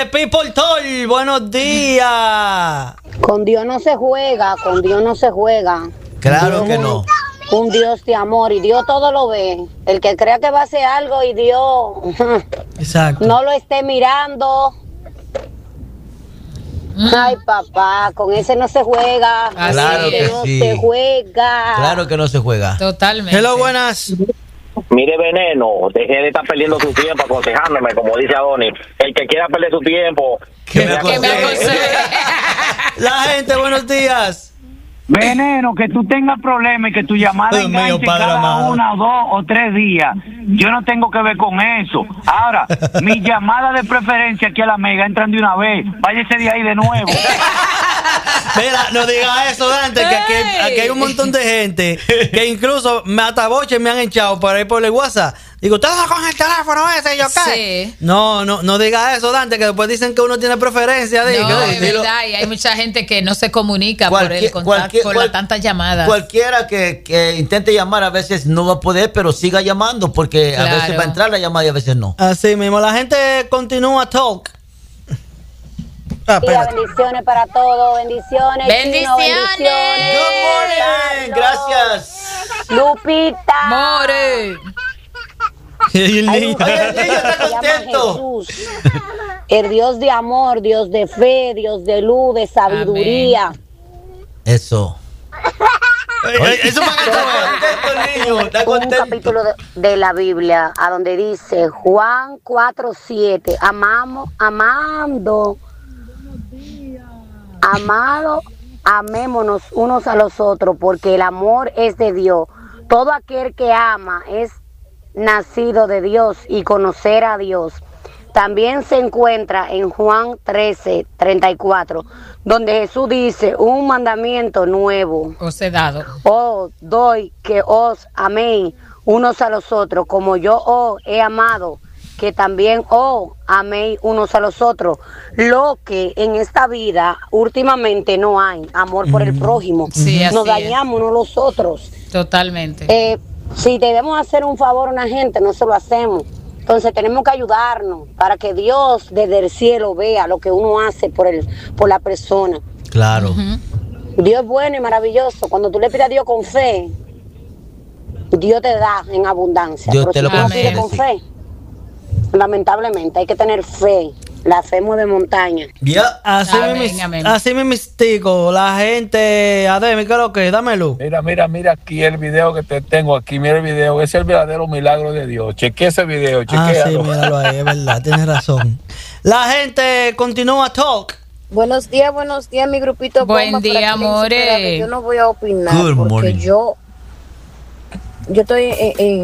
People Toll, buenos días. Con Dios no se juega, con Dios no se juega. Claro que no. Un Dios de amor y Dios todo lo ve. El que crea que va a hacer algo y Dios Exacto. no lo esté mirando. Ay, papá, con ese no se juega. Claro que no sí. se juega. Claro que no se juega. Totalmente. Hello, buenas. Mire, Veneno, deje de estar perdiendo su tiempo aconsejándome, como dice Adonis. El que quiera perder su tiempo, Que me aconseje. La gente, buenos días. Veneno, que tú tengas problemas y que tu llamada Dios mío, enganche Padre cada amado. 1 o 2 o 3 días. Yo no tengo que ver con eso. Ahora, mi llamada de preferencia aquí a la Mega entran de una vez. Váyase de ahí de nuevo. Mira, no digas eso, Dante, que aquí hay un montón de gente que incluso hasta boches me han echado por ahí por el WhatsApp. Digo, ¿usted va con el teléfono ese? Yo qué. Sí. No digas eso, Dante, que después dicen que uno tiene preferencia. No, Digo, es verdad, y hay mucha gente que no se comunica por el contacto, por las tantas llamadas. Cualquiera que intente llamar a veces no va a poder, pero siga llamando porque a Claro. veces va a entrar la llamada y a veces no. Así mismo, la gente continúa talk. Tía, bendiciones para todos, bendiciones. Chino, bendiciones. Good morning, gracias. Lupita. More. Y el Hay niño. un Oye, el niño está que se llama contento. Jesús, el Dios de amor, Dios de fe, Dios de luz, de sabiduría. Eso. Eso para que tú veas. El niño está Un contento. capítulo de la Biblia a donde dice Juan 4:7, amémonos unos a los otros, porque el amor es de Dios. Todo aquel que ama es nacido de Dios y conocer a Dios. También se encuentra en Juan 13:34, donde Jesús dice, un mandamiento nuevo Os he dado. os doy, que os améis unos a los otros, como yo os he amado, que también os améis unos a los otros. Lo que en esta vida últimamente no hay, amor por el prójimo. Sí, así Nos es. dañamos unos los otros. Totalmente. Si debemos hacer un favor a una gente, no se lo hacemos. Entonces tenemos que ayudarnos para que Dios desde el cielo vea lo que uno hace por la persona. Claro. Dios es bueno y maravilloso. Cuando tú le pides a Dios con fe, Dios te da en abundancia. Dios Pero te si lo tú no concede, pides con sí. fe, lamentablemente hay que tener fe. La fe mueve montaña. Ya. Así me mistico. La gente. Ademi, ¿qué es lo que? Dámelo. Mira aquí el video que te tengo aquí. Mira el video, es el verdadero milagro de Dios. Chequea ese video, Sí, chequéalo. míralo ahí, es verdad, tienes razón. La gente continúa talk. Buenos días, mi grupito. Buen bomba por día, aquí, amores. insuperable. Yo no voy a opinar Good porque morning. yo estoy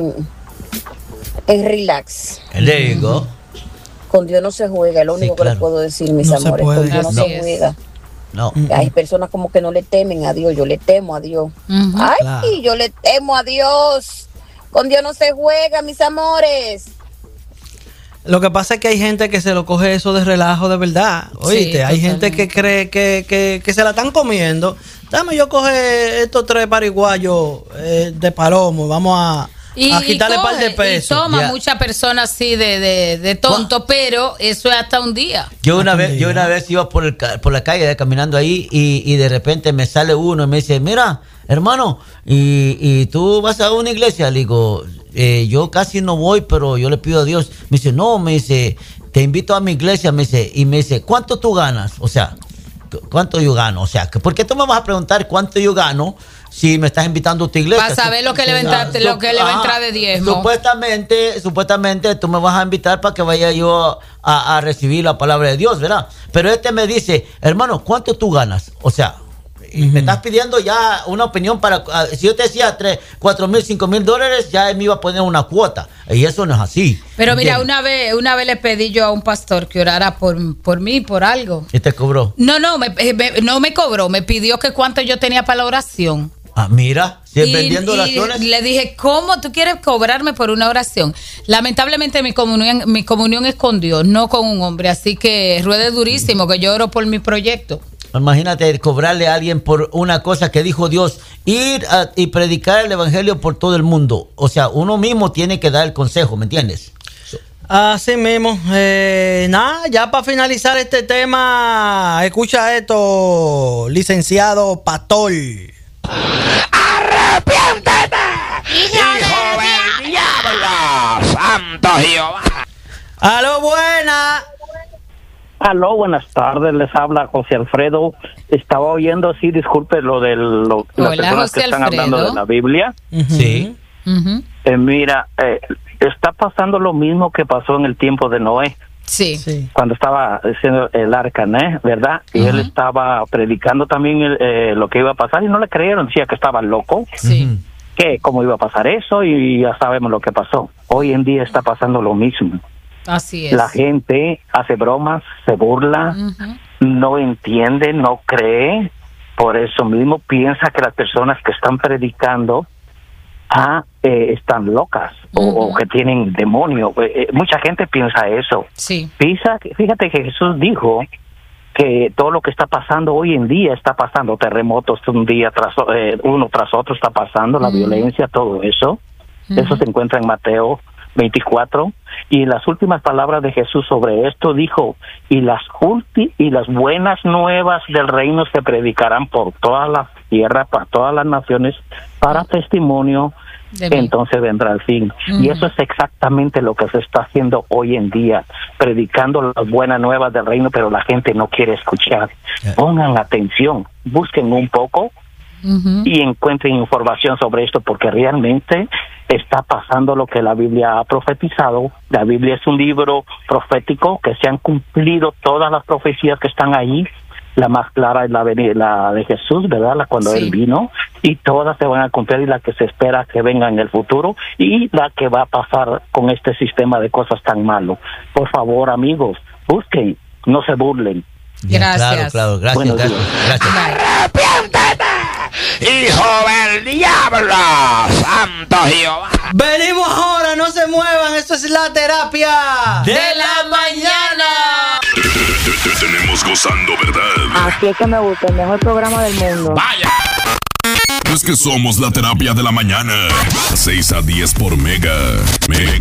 en relax. There you go. Con Dios no se juega, es lo Sí, único que claro. les puedo decir, mis No se amores. puede. Con Dios no Así se es. juega. No. Hay personas como que no le temen a Dios, yo le temo a Dios. Ujú. Ay, Claro. yo le temo a Dios. Con Dios no se juega, mis amores. Lo que pasa es que hay gente que se lo coge eso de relajo de verdad. Oíste, hay gente que cree que se la están comiendo. Dame yo coge estos 3 pariguayos de palomo. Vamos a quitarle un par de pesos. Y toma Ya. muchas personas así de tonto, pero eso es hasta un día. Yo una vez iba por la calle caminando ahí y de repente me sale uno y me dice, mira, hermano, y tú vas a una iglesia. Le digo, yo casi no voy, pero yo le pido a Dios. Me dice, no, me dice, te invito a mi iglesia, me dice, ¿cuánto tú ganas? O sea, ¿cuánto yo gano? O sea, ¿por qué tú me vas a preguntar cuánto yo gano si me estás invitando a tu iglesia? Para saber lo que le va a entrar, lo que le va a entrar de diezmo. Supuestamente tú me vas a invitar para que vaya yo a recibir la palabra de Dios, ¿verdad? Pero me dice, hermano, ¿cuánto tú ganas? O sea, me estás pidiendo ya una opinión para... si yo te decía 3, 4 mil, 5 mil dólares, ya me iba a poner una cuota. Y eso no es así. Pero mira, ¿entiendes? una vez le pedí yo a un pastor que orara por mí, por algo. ¿Y te cobró? No me cobró, me pidió que cuánto yo tenía para la oración. Ah, mira, si es vendiendo oraciones. Le dije, ¿cómo tú quieres cobrarme por una oración? Lamentablemente mi comunión es con Dios, no con un hombre. Así que ruede durísimo, que yo oro por mi proyecto. Imagínate cobrarle a alguien por una cosa que dijo Dios, ir y predicar el evangelio por todo el mundo. O sea, uno mismo tiene que dar el consejo, ¿me entiendes? Así mismo. Nada, ya para finalizar este tema, escucha esto, licenciado Pastor. ¡Arrepiéntete, hijo del diablo! ¡Santo Jehová! ¡Aló, buena! Aló, buenas tardes, les habla José Alfredo. Estaba oyendo, sí, disculpe lo de las personas José que están Alfredo. hablando de la Biblia. Sí. Mira, está pasando lo mismo que pasó en el tiempo de Noé. Sí. Cuando estaba haciendo el arca, ¿verdad? Y él estaba predicando también lo que iba a pasar y no le creyeron, decía que estaba loco. Sí. Que cómo iba a pasar eso y ya sabemos lo que pasó. Hoy en día está pasando lo mismo. Así es. La gente hace bromas, se burla, no entiende, no cree. Por eso mismo piensa que las personas que están predicando están locas o que tienen demonio. Mucha gente piensa eso. Sí. Fíjate que Jesús dijo que todo lo que está pasando hoy en día está pasando, terremotos uno tras otro está pasando, la violencia, todo eso. Eso se encuentra en Mateo 24, y las últimas palabras de Jesús sobre esto dijo, y las buenas nuevas del reino se predicarán por toda la tierra, para todas las naciones, para testimonio, entonces vendrá el fin. Y eso es exactamente lo que se está haciendo hoy en día, predicando las buenas nuevas del reino, pero la gente no quiere escuchar. Pongan atención, busquen un poco y encuentren información sobre esto, porque realmente está pasando lo que la Biblia ha profetizado. La Biblia es un libro profético que se han cumplido todas las profecías que están ahí. La más clara es la de Jesús, ¿verdad? Cuando Él vino, y todas se van a cumplir, y la que se espera que venga en el futuro, y la que va a pasar con este sistema de cosas tan malo. Por favor, amigos, busquen, no se burlen. Gracias. Claro, gracias. ¡Arrepiéntete, hijo del diablo! ¡Santo Jehová! Venimos ahora, no se muevan, esto es la terapia de la mañana. Te tenemos gozando, ¿verdad? Así es que me gusta, el mejor programa del mundo. ¡Vaya! Es que somos la terapia de la mañana. 6 a 10 por Mega.